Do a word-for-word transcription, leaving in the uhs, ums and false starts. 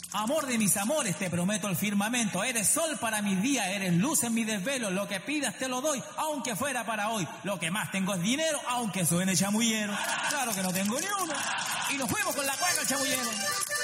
Amor de mis amores, te prometo el firmamento. Eres sol para mis días, eres luz en mi desvelo. Lo que pidas te lo doy, aunque fuera para hoy. Lo que más tengo es dinero, aunque suene chamullero. Claro que no tengo ni uno. Y nos fuimos con la cueca, chamullero.